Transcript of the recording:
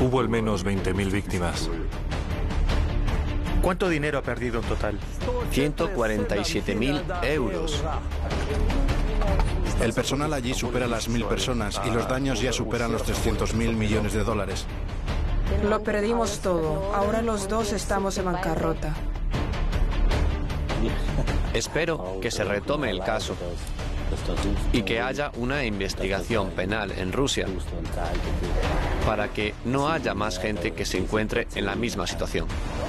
Hubo al menos 20.000 víctimas. ¿Cuánto dinero ha perdido en total? 147.000 euros. El personal allí supera las 1.000 personas y los daños ya superan los 300.000 millones de dólares. Lo perdimos todo. Ahora los dos estamos en bancarrota. Espero que se retome el caso y que haya una investigación penal en Rusia para que no haya más gente que se encuentre en la misma situación.